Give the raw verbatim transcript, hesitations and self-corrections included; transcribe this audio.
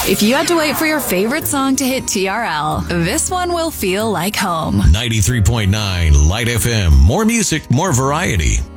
If you had to wait for your favorite song to hit T R L, this one will feel like home. ninety-three point nine Light F M. More music, more variety.